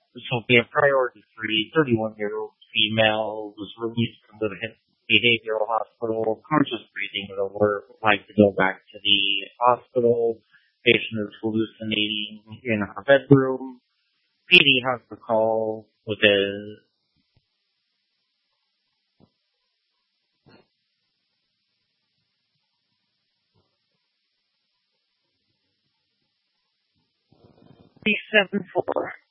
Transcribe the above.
Sophia Priority 3, 31-year-old female, was released from the behavioral hospital, conscious breathing, the alert, would like to go back to the hospital. Patient is hallucinating in her bedroom. PD has the call with a C74.